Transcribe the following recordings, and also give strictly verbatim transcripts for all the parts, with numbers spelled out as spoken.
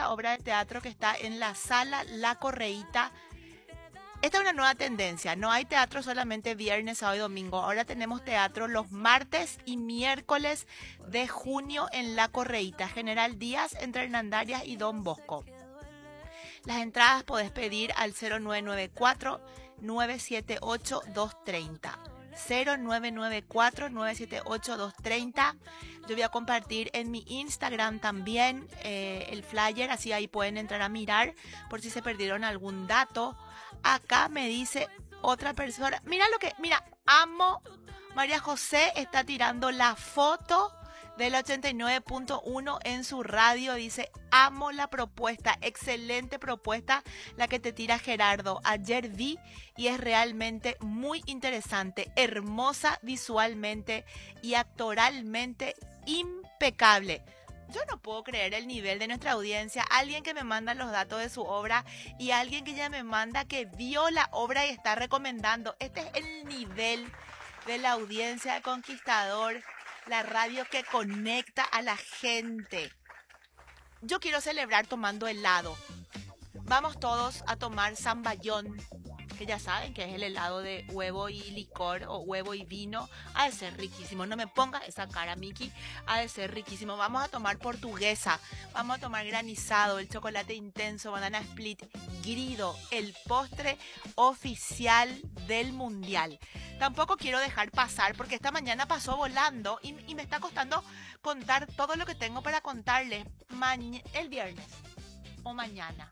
otra obra de teatro que está en la sala La Correíta. Esta es una nueva tendencia, no hay teatro solamente viernes, sábado y domingo, ahora tenemos teatro los martes y miércoles de junio en La Correíta, General Díaz, entre Hernandarias y Don Bosco. Las entradas podés pedir al cero nueve nueve cuatro, nueve siete ocho, dos tres cero. cero nueve nueve cuatro, nueve siete ocho, dos tres cero. Yo voy a compartir en mi Instagram también eh, el flyer, así ahí pueden entrar a mirar por si se perdieron algún dato. Acá me dice otra persona, mira lo que, mira, amo, María José está tirando la foto del ochenta y nueve punto uno en su radio, dice, amo la propuesta, excelente propuesta la que te tira Gerardo. Ayer vi y es realmente muy interesante, hermosa visualmente y actoralmente impecable. Yo no puedo creer el nivel de nuestra audiencia, alguien que me manda los datos de su obra y alguien que ya me manda que vio la obra y está recomendando. Este es el nivel de la audiencia de Conquistador, la radio que conecta a la gente. Yo quiero celebrar tomando helado. Vamos todos a tomar zamballón, que ya saben que es el helado de huevo y licor o huevo y vino. Ha de ser riquísimo. No me pongas esa cara, Miki. Ha de ser riquísimo. Vamos a tomar portuguesa. Vamos a tomar granizado, el chocolate intenso, banana split, grido, el postre oficial del mundial. Tampoco quiero dejar pasar porque esta mañana pasó volando y, y me está costando contar todo lo que tengo para contarles Maña- el viernes o mañana.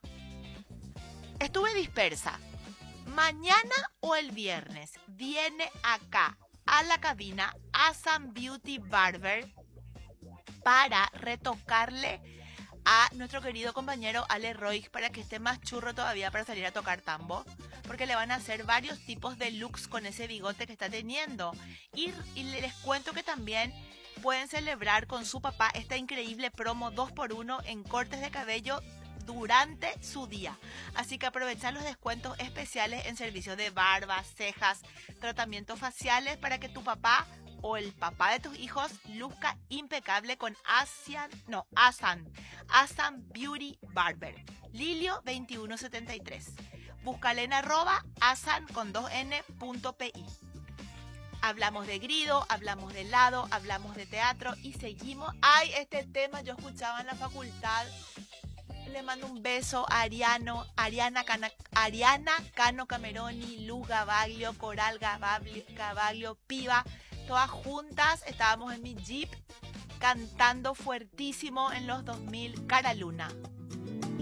Estuve dispersa. Mañana o el viernes viene acá a la cabina Asan Beauty Barber para retocarle a nuestro querido compañero Ale Roig para que esté más churro todavía para salir a tocar tambo, porque le van a hacer varios tipos de looks con ese bigote que está teniendo. Y, y les cuento que también pueden celebrar con su papá esta increíble promo dos por uno en cortes de cabello durante su día. Así que aprovechar los descuentos especiales en servicios de barbas, cejas, tratamientos faciales para que tu papá o el papá de tus hijos luzca impecable con Asian, no, Asan, Asan Beauty Barber. Lilio veintiuno setenta y tres. Búscale en arroba asan con dos n punto pi. Hablamos de grido, hablamos de helado, hablamos de teatro y seguimos. Ay, este tema yo escuchaba en la facultad. Le mando un beso a Ariano, Ariana, Cana, Ariana Cano Cameroni, Luz Gavaglio, Coral Gavaglio, Gavaglio, Piva. Todas juntas estábamos en mi jeep cantando fuertísimo en los dos mil Cara Luna.